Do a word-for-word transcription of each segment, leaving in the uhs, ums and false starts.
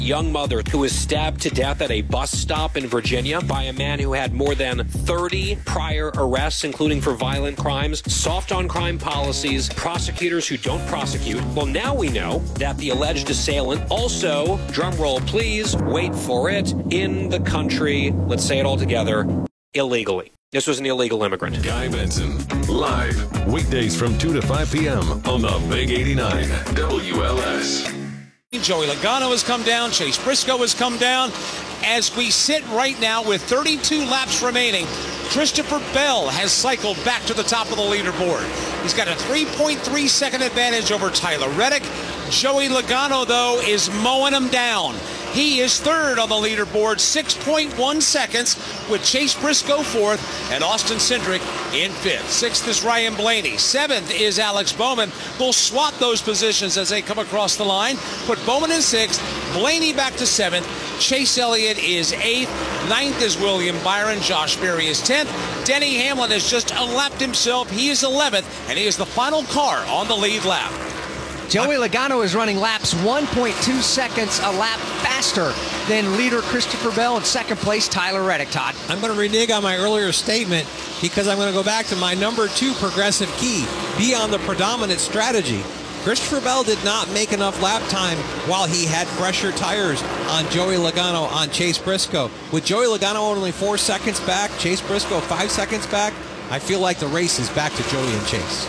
young mother who was stabbed to death at a bus stop in Virginia by a man who had more than thirty prior arrests, including for violent crimes, soft on crime policies, prosecutors who don't prosecute. Well, now we know that the alleged assailant also, drumroll please, wait for it, in the country, let's say it all together, illegally. This was an illegal immigrant. Guy Benson, live, weekdays from two to five p.m. on the Big eighty-nine W L S. Joey Logano has come down. Chase Briscoe has come down. As we sit right now with thirty-two laps remaining, Christopher Bell has cycled back to the top of the leaderboard. He's got a three point three second advantage over Tyler Reddick. Joey Logano, though, is mowing him down. He is third on the leaderboard, six point one seconds, with Chase Briscoe fourth and Austin Cindric in fifth. Sixth is Ryan Blaney. Seventh is Alex Bowman. They'll swap those positions as they come across the line. Put Bowman in sixth, Blaney back to seventh. Chase Elliott is eighth. Ninth is William Byron. Josh Berry is tenth. Denny Hamlin has just lapped himself. He is eleventh, and he is the final car on the lead lap. Joey Logano is running laps one point two seconds a lap faster than leader Christopher Bell, and second place Tyler Reddick. Todd. I'm going to renege on my earlier statement because I'm going to go back to my number two progressive key, be on the predominant strategy. Christopher Bell did not make enough lap time while he had fresher tires on Joey Logano, on Chase Briscoe. With Joey Logano only four seconds back, Chase Briscoe five seconds back, I feel like the race is back to Joey and Chase.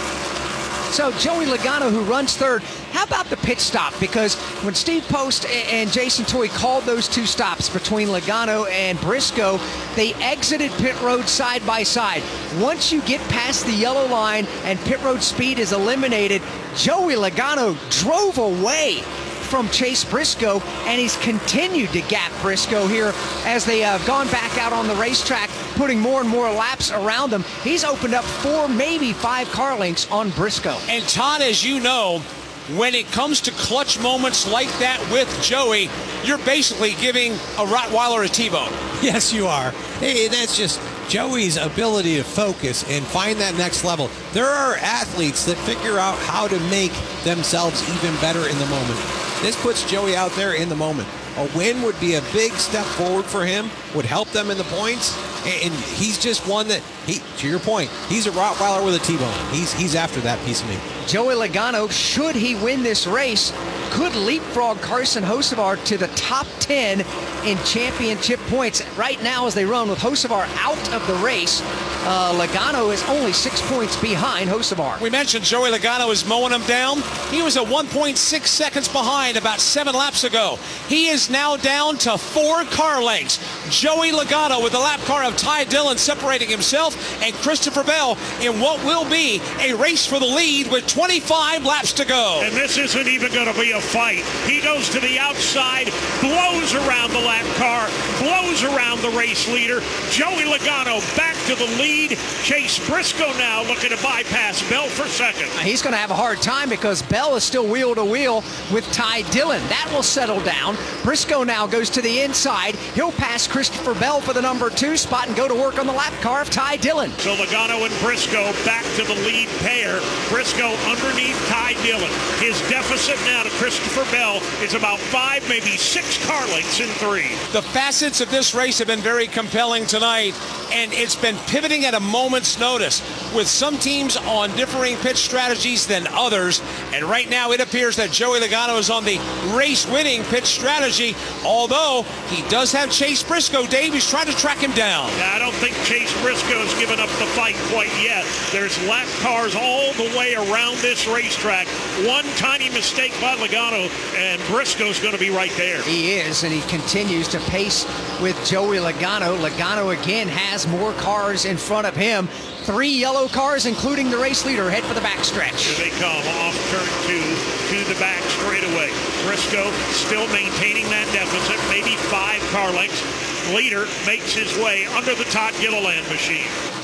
So Joey Logano, who runs third, how about the pit stop? Because when Steve Post and Jason Toy called those two stops between Logano and Briscoe, they exited pit road side by side. Once you get past the yellow line and pit road speed is eliminated, Joey Logano drove away from Chase Briscoe, and he's continued to gap Briscoe here as they have gone back out on the racetrack, putting more and more laps around them. He's opened up four, maybe five car lengths on Briscoe. And Todd, as you know, when it comes to clutch moments like that with Joey, you're basically giving a Rottweiler a T-bone. Yes, you are. Hey, that's just Joey's ability to focus and find that next level. There are athletes that figure out how to make themselves even better in the moment. This puts Joey out there in the moment. A win would be a big step forward for him, would help them in the points, and he's just one that, he, to your point, he's a Rottweiler with a T-bone. He's, he's after that piece of meat. Joey Logano, should he win this race, could leapfrog Carson Hocevar to the top ten in championship points. Right now, as they run with Hocevar out of the race, uh, Logano is only six points behind Hocevar. We mentioned Joey Logano is mowing him down. He was at one point six seconds behind about seven laps ago. He is now down to four car lengths. Joey Logano with the lap car of Ty Dillon separating himself, and Christopher Bell in what will be a race for the lead with twenty-five laps to go. And this isn't even going to be a fight. He goes to the outside, blows around the lap car, blows around the race leader. Joey Logano back to the lead. Chase Briscoe now looking to bypass Bell for second. He's going to have a hard time because Bell is still wheel to wheel with Ty Dillon. That will settle down. Briscoe now goes to the inside. He'll pass Christopher Bell for the number two spot and go to work on the lap car of Ty Dillon. So Logano and Briscoe back to the lead pair. Briscoe underneath Ty Dillon. His deficit now to Christopher Bell is about five, maybe six car lengths in three. The facets of this race have been very compelling tonight, and it's been pivoting at a moment's notice with some teams on differing pitch strategies than others. And right now it appears that Joey Logano is on the race-winning pitch strategy, although he does have Chase Briscoe. Dave, he's trying to track him down. Yeah, I don't think Chase Briscoe's given up the fight quite yet. There's lap cars all the way around this racetrack. One tiny mistake by Logano, and Briscoe's going to be right there. He is, and he continues to pace with Joey Logano. Logano again has more cars in front of him. Three yellow cars, including the race leader, head for the backstretch. Here they come off turn two to the back straightaway. Briscoe still maintaining that deficit, maybe five car lengths. Leader makes his way under the Todd Gilliland machine.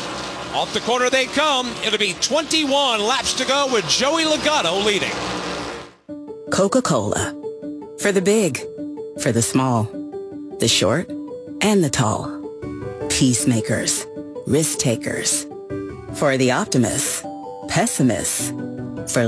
Off the corner they come. It'll be twenty-one laps to go with Joey Logano leading. Coca-Cola. For the big, for the small, the short, and the tall. Peacemakers, risk takers. For the optimists, pessimists,